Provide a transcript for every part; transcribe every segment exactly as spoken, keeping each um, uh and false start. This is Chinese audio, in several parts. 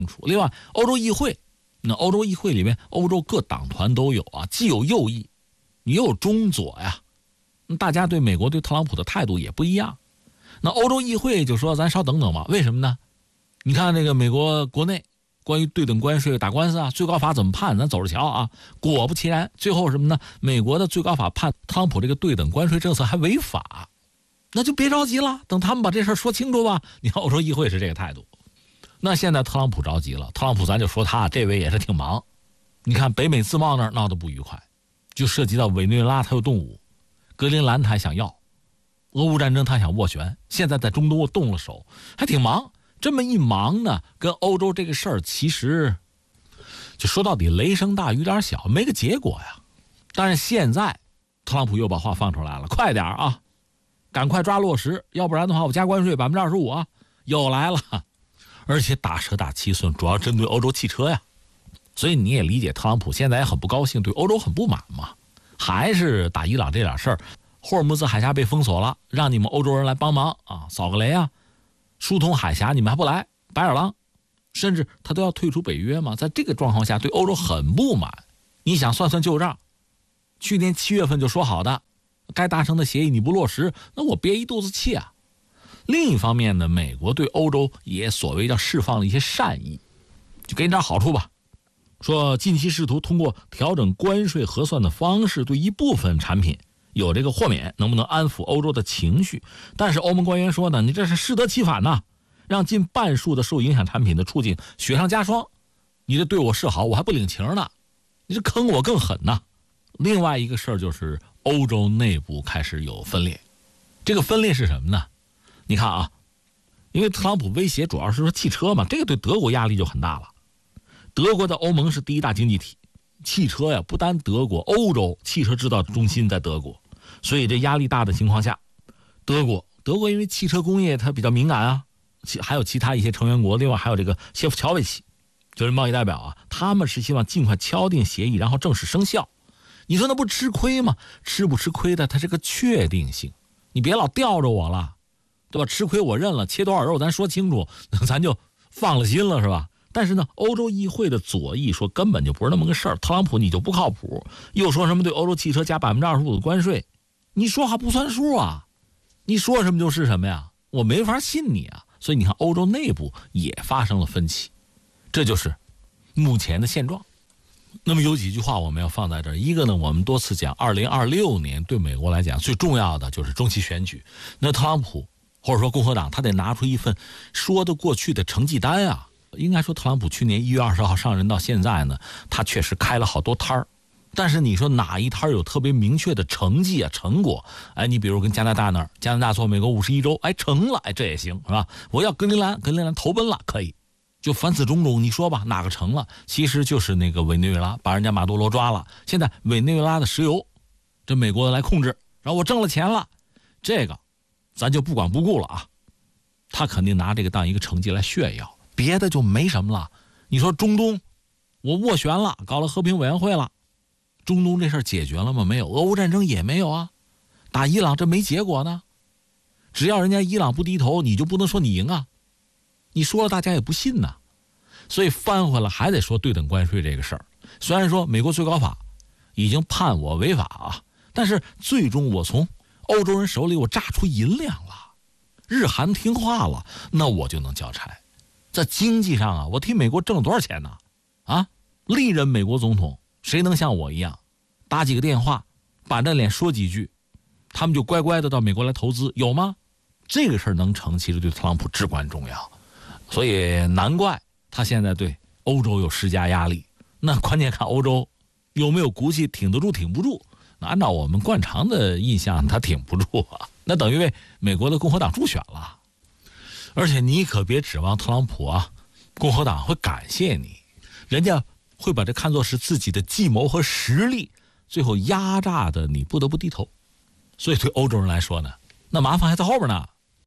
另外，欧洲议会，那欧洲议会里面，欧洲各党团都有啊，既有右翼，也有中左呀。大家对美国对特朗普的态度也不一样。那欧洲议会就说：“咱稍等等吧。”为什么呢？你看这个美国国内关于对等关税打官司啊，最高法怎么判？咱走着瞧啊。果不其然，最后什么呢？美国的最高法判特朗普这个对等关税政策还违法。那就别着急了，等他们把这事说清楚吧。你看欧洲议会是这个态度。那现在特朗普着急了，特朗普咱就说他这位也是挺忙。你看北美自贸那儿闹得不愉快，就涉及到委内瑞拉他有动武，格陵兰他想要，俄乌战争他想斡旋，现在在中东动了手，还挺忙。这么一忙呢，跟欧洲这个事儿其实就说到底雷声大雨点小，没个结果呀。但是现在特朗普又把话放出来了，快点啊，赶快抓落实，要不然的话我加关税百分之二十五啊，又来了。而且打蛇打七寸，主要针对欧洲汽车呀。所以你也理解特朗普现在也很不高兴，对欧洲很不满嘛。还是打伊朗这点事儿，霍尔木兹海峡被封锁了，让你们欧洲人来帮忙啊，扫个雷啊。疏通海峡你们还不来，白眼狼。甚至他都要退出北约嘛。在这个状况下，对欧洲很不满。你想算算旧账，去年七月份就说好的，该达成的协议你不落实，那我憋一肚子气啊。另一方面呢，美国对欧洲也所谓叫释放了一些善意，就给你点好处吧。说近期试图通过调整关税核算的方式，对一部分产品有这个豁免，能不能安抚欧洲的情绪？但是欧盟官员说呢，你这是适得其反呐，让近半数的受影响产品的处境雪上加霜。你这对我示好，我还不领情呢，你这坑我更狠呐。另外一个事儿就是欧洲内部开始有分裂，这个分裂是什么呢？你看啊，因为特朗普威胁主要是说汽车嘛，这个对德国压力就很大了。德国在欧盟是第一大经济体，汽车呀不单德国，欧洲汽车制造中心在德国，所以这压力大的情况下，德国德国因为汽车工业它比较敏感啊，还有其他一些成员国，另外还有这个谢夫乔维奇，就是贸易代表啊，他们是希望尽快敲定协议，然后正式生效。你说那不吃亏吗？吃不吃亏的它是个确定性，你别老吊着我了。对吧？吃亏我认了，切多少肉咱说清楚，咱就放了心了，是吧？但是呢，欧洲议会的左翼说根本就不是那么个事儿，特朗普你就不靠谱，又说什么对欧洲汽车加百分之二十五的关税，你说话不算数啊！你说什么就是什么呀，我没法信你啊！所以你看，欧洲内部也发生了分歧，这就是目前的现状。那么有几句话我们要放在这儿，一个呢，我们多次讲，二零二六年对美国来讲最重要的就是中期选举，那特朗普或者说共和党他得拿出一份说得过去的成绩单啊。应该说特朗普去年一月二十号上任到现在呢，他确实开了好多摊儿，但是你说哪一摊有特别明确的成绩啊成果？哎，你比如跟加拿大那儿，加拿大做美国五十一州，哎成了，哎这也行是吧？我要格陵兰，格陵兰投奔了可以，就凡此种种，你说吧哪个成了？其实就是那个委内瑞拉把人家马杜罗抓了，现在委内瑞拉的石油这美国来控制，然后我挣了钱了，这个咱就不管不顾了啊。他肯定拿这个当一个成绩来炫耀，别的就没什么了。你说中东我斡旋了，搞了和平委员会了，中东这事儿解决了吗？没有。俄乌战争也没有啊，打伊朗这没结果呢。只要人家伊朗不低头，你就不能说你赢啊，你说了大家也不信呐。所以翻回来还得说对等关税这个事儿。虽然说美国最高法已经判我违法啊，但是最终我从欧洲人手里我榨出银两了，日韩听话了，那我就能交差。在经济上啊，我替美国挣了多少钱呢？啊，历任美国总统谁能像我一样打几个电话板着脸说几句，他们就乖乖的到美国来投资，有吗？这个事儿能成，其实对特朗普至关重要。所以难怪他现在对欧洲有施加压力。那关键看欧洲有没有骨气，挺得住挺不住。那按照我们惯常的印象，他挺不住啊，那等于为美国的共和党助选了。而且你可别指望特朗普啊，共和党会感谢你，人家会把这看作是自己的计谋和实力，最后压榨的你不得不低头。所以对欧洲人来说呢，那麻烦还在后边呢。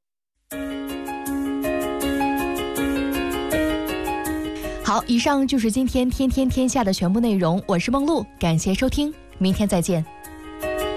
好，以上就是今天天天天下的全部内容，我是梦露，感谢收听，明天再见。